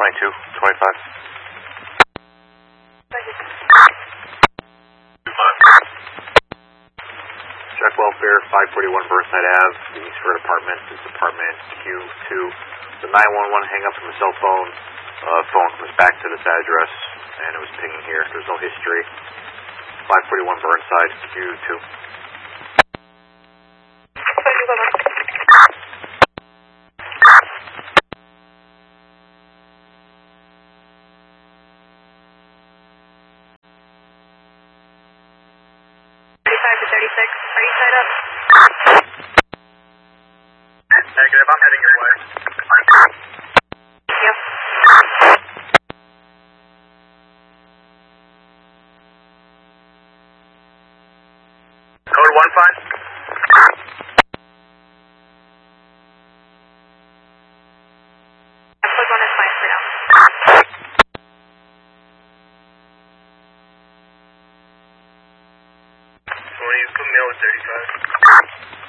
22, 25. Check welfare, 541 Burnside Ave, the Eastford Apartments. It's apartment Q2. The 911 hang up from the cell phone. Phone comes back to this address, and it was pinging here. There's no history. 541 Burnside, Q2. Are you set up? Negative, I'm heading your way. Yep. Code 1-5. Plug 1 is fine for now. So when you put me on with 35.